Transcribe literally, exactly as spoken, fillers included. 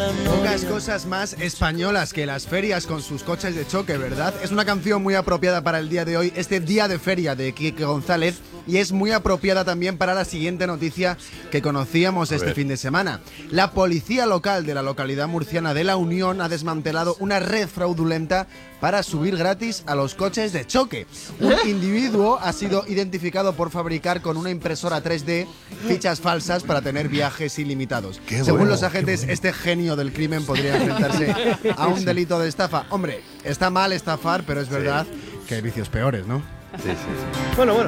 Pocas cosas más españolas que las ferias con sus coches de choque, ¿verdad? Es una canción muy apropiada para el día de hoy, este día de feria de Quique González, y es muy apropiada también para la siguiente noticia que conocíamos este fin de semana. La policía local de la localidad murciana de La Unión ha desmantelado una red fraudulenta para subir gratis a los coches de choque. Un individuo ha sido identificado por fabricar con una impresora tres D fichas falsas para tener viajes ilimitados. Qué Según bueno, los agentes, qué bueno. este genio del crimen podría enfrentarse a un delito de estafa. Hombre, está mal estafar, pero es verdad que hay vicios peores, ¿no? Sí, sí, sí. Bueno, bueno.